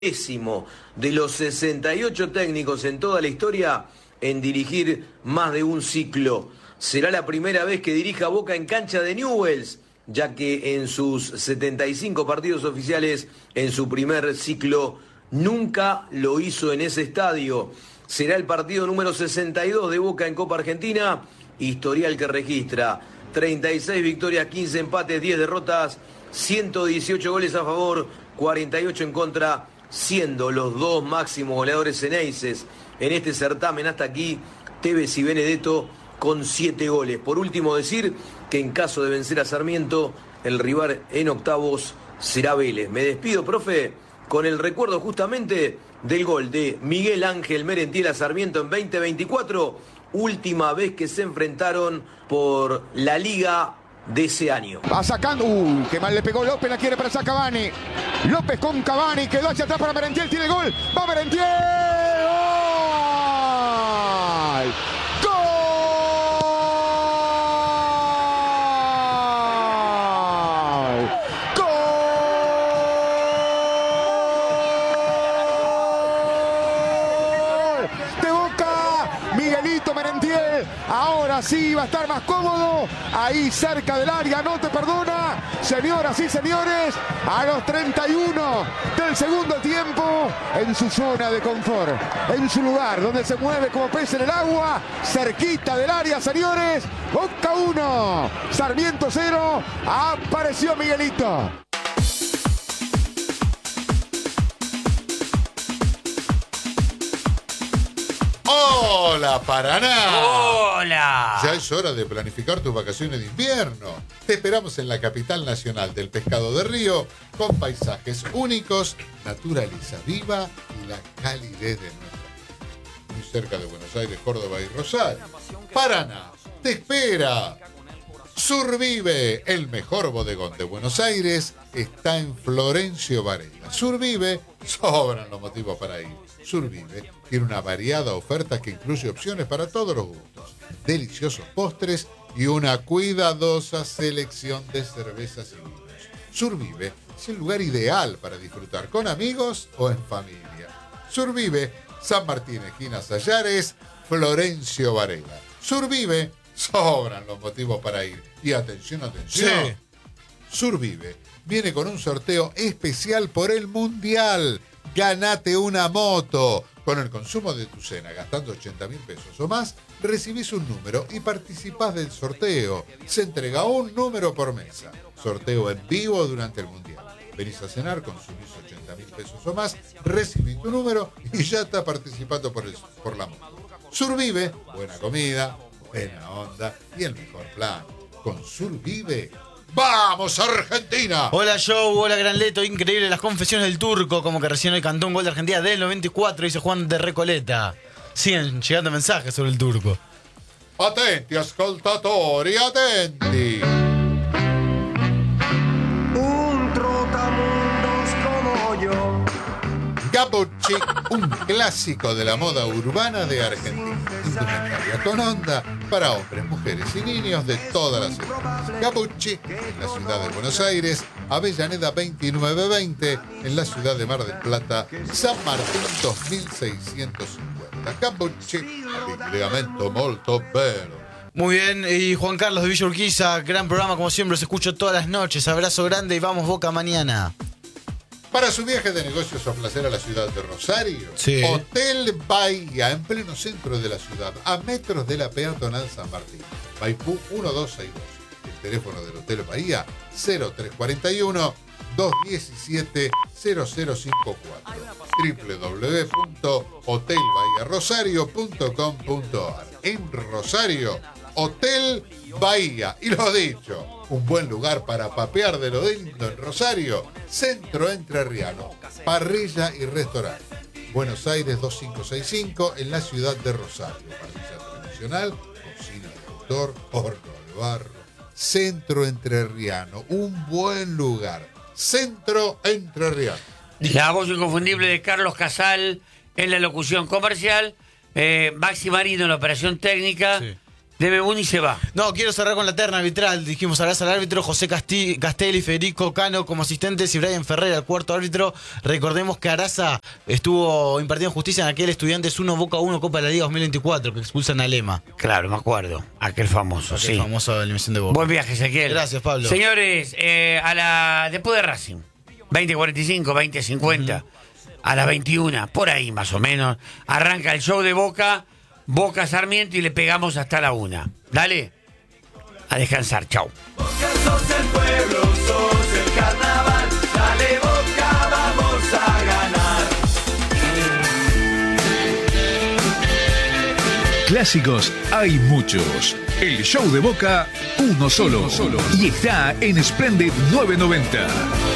décimo de los 68 técnicos en toda la historia en dirigir más de un ciclo. Será la primera vez que dirija Boca en cancha de Newell's, ya que en sus 75 partidos oficiales en su primer ciclo nunca lo hizo en ese estadio. Será el partido número 62 de Boca en Copa Argentina, historial que registra 36 victorias, 15 empates, 10 derrotas, 118 goles a favor, 48 en contra, siendo los dos máximos goleadores eneises en este certamen hasta aquí, Tevez y Benedetto con 7 goles. Por último decir que en caso de vencer a Sarmiento, el rival en octavos será Vélez. Me despido, profe, con el recuerdo justamente del gol de Miguel Ángel Merentiel a Sarmiento en 2024, última vez que se enfrentaron por la Liga de ese año. Va sacando, qué mal le pegó López, la quiere para hacer Cavani. López con Cavani, quedó hacia atrás para Merentiel, tiene el gol. Va Merentiel. ¡Gol! ¡Gol! ¡Gol! De Boca, Miguelito Merentiel. Ahora sí va a estar más cómodo. Ahí cerca del área, no te perdona. Señoras y señores, a los 31 del segundo tiempo, en su zona de confort, en su lugar donde se mueve como pez en el agua, cerquita del área, señores. Boca 1, Sarmiento 0. Apareció Miguelito. ¡Hola, Paraná! ¡Hola! Ya es hora de planificar tus vacaciones de invierno. Te esperamos en la capital nacional del pescado de río, con paisajes únicos, naturaleza viva y la calidez de nuestra gente. Muy cerca de Buenos Aires, Córdoba y Rosario. Paraná, te espera. Survive, el mejor bodegón de Buenos Aires, está en Florencio Varela. Survive, sobran los motivos para ir. Survive tiene una variada oferta que incluye opciones para todos los gustos, deliciosos postres y una cuidadosa selección de cervezas y vinos. Survive es el lugar ideal para disfrutar con amigos o en familia. Survive, San Martín, esquina Sayares, Florencio Varela. Survive, sobran los motivos para ir. Y atención, atención. Sí. Survive viene con un sorteo especial por el Mundial. Ganate una moto. Con el consumo de tu cena, gastando 80.000 pesos o más, recibís un número y participás del sorteo. Se entrega un número por mesa. Sorteo en vivo durante el Mundial. Venís a cenar, consumís 80.000 pesos o más, recibís tu número y ya estás participando por la moto. Survive, buena comida, buena onda y el mejor plan. Con Survive, ¡vamos, Argentina! Hola, Joe, hola, Gran Leto. Increíble las confesiones del turco, como que recién hoy cantó un gol de Argentina del 94, dice Juan de Recoleta. Siguen llegando mensajes sobre el turco. Attenti, ascoltatori, attenti! Un trotamundos como yo. Gabucci, un clásico de la moda urbana de Argentina. Indumentaria con onda para hombres, mujeres y niños de todas las edades. Gabucci, en la ciudad de Buenos Aires, Avellaneda 2920, en la ciudad de Mar del Plata, San Martín 2650. Gabucci, abbigliamento molto bello. Muy bien, y Juan Carlos de Villa Urquiza, gran programa como siempre, los escucho todas las noches. Abrazo grande y vamos Boca mañana. Para su viaje de negocios o placer a la ciudad de Rosario, sí. Hotel Bahía, en pleno centro de la ciudad, a metros de la peatonal San Martín. Maipú 1262. El teléfono del Hotel Bahía 0341-217-0054. www.hotelbahiarosario.com.ar. En Rosario, Hotel Bahía. Y lo dicho, un buen lugar para papear de lo lindo en Rosario, Centro Entrerriano, parrilla y restaurante. Buenos Aires 2565, en la ciudad de Rosario. Parrilla tradicional, cocina de autor, horno de barro. Centro Entrerriano, un buen lugar. Centro Entrerriano. La voz inconfundible de Carlos Casal en la locución comercial, Maxi Marino en la operación técnica, Sí. Debe uno y se va. No, quiero cerrar con la terna arbitral. Dijimos, abrazo al árbitro, José Castelli, Federico Cano como asistentes y Brian Ferreira, el cuarto árbitro. Recordemos que Araza estuvo impartiendo justicia en aquel Estudiantes 1 Boca 1 Copa de la Liga 2024 que expulsan a Lema. Claro, me acuerdo. Aquel famoso, Aquel sí. famoso de la eliminación de Boca. Buen viaje, Ezequiel. Gracias, Pablo. Señores, después de Racing, 20:45, 20:50, a las 21, por ahí más o menos, arranca el show de Boca Sarmiento y le pegamos hasta la 1. Dale, a descansar, chau. Boca sos el pueblo, sos el carnaval. Dale Boca, vamos a ganar. Clásicos hay muchos. El show de Boca, uno solo. Y está en Splendid 990.